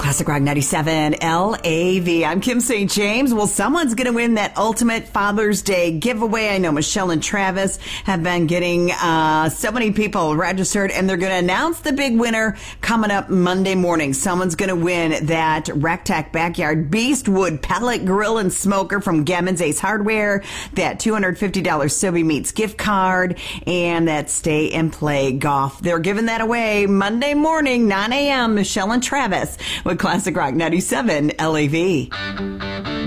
Classic Rock 97 LAV. I'm Kim St. James. Well, someone's going to win that ultimate Father's Day giveaway. I know Michelle and Travis have been getting so many people registered, and they're going to announce the big winner coming up Monday morning. Someone's going to win that Rectac Backyard Beast Wood Pellet Grill and Smoker from Gammons Ace Hardware, that $250 Sobe Meats gift card, and that Stay and Play Golf. They're giving that away Monday morning, 9 a.m. Michelle and Travis with Classic Rock 97 LAV.